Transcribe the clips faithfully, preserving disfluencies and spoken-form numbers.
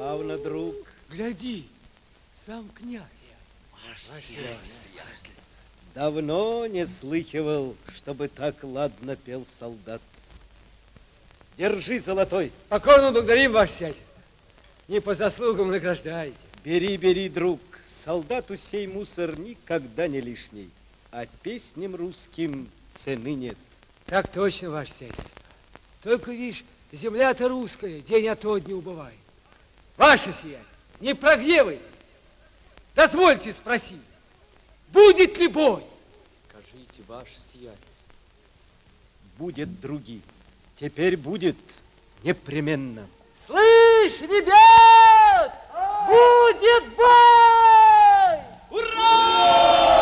Славно, друг. Гляди, сам князь. Ваше сиятельство. Давно не слыхивал, чтобы так ладно пел солдат. Держи, золотой. Покорно благодарим, ваше сиятельство. Не по заслугам награждаете. Бери, бери, друг. Солдату сей мусор никогда не лишний, а песням русским цены нет. Так точно, ваше сиятельство. Только, видишь, земля-то русская, день ото дня убывает. Ваше сиятельство, не прогневайтесь. Дозвольте спросить, будет ли бой? Скажите, ваше сиятельство. Будет, други. Теперь будет непременно. Слышь, ребят! Будет бой! Ура!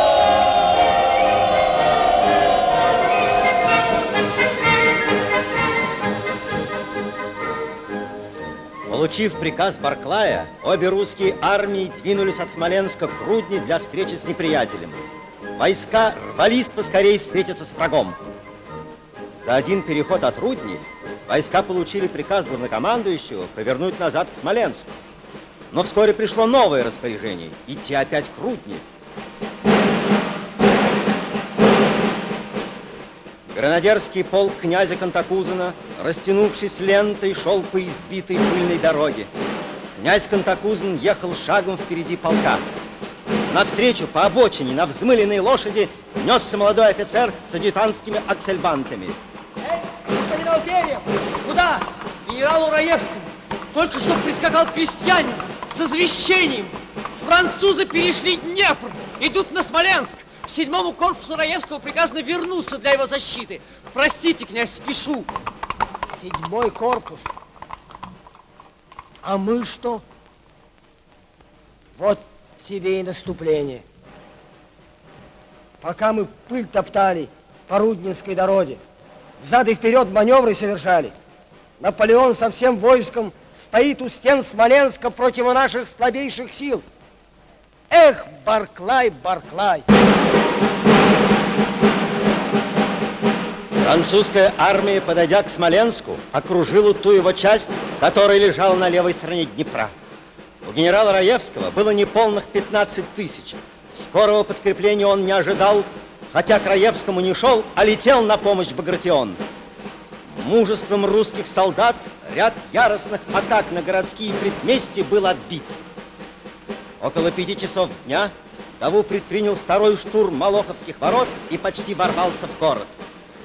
Получив приказ Барклая, обе русские армии двинулись от Смоленска к Рудни для встречи с неприятелем. Войска рвались поскорей встретиться с врагом. За один переход от Рудни войска получили приказ главнокомандующего повернуть назад к Смоленску. Но вскоре пришло новое распоряжение – идти опять к Рудни. Гренадерский полк князя Кантакузена, растянувшись лентой, шел по избитой пыльной дороге. Князь Кантакузен ехал шагом впереди полка. Навстречу по обочине на взмыленной лошади несся молодой офицер с адъютантскими аксельбантами. Эй, господин Алперьев, куда? К генералу Раевскому. Только что прискакал крестьянин с извещением. Французы перешли Днепр, идут на Смоленск. Седьмому корпусу Раевского приказано вернуться для его защиты. Простите, князь, спешу. Седьмой корпус. А мы что? Вот тебе и наступление. Пока мы пыль топтали по Рудненской дороге, взад и вперед маневры совершали, Наполеон со всем войском стоит у стен Смоленска против наших слабейших сил. Эх, Барклай, Барклай! Французская армия, подойдя к Смоленску, окружила ту его часть, которая лежала на левой стороне Днепра. У генерала Раевского было неполных пятнадцать тысяч. Скорого подкрепления он не ожидал, хотя к Раевскому не шел, а летел на помощь Багратион. Мужеством русских солдат ряд яростных атак на городские предместья был отбит. Около пяти часов дня Даву предпринял второй штурм Молоховских ворот и почти ворвался в город.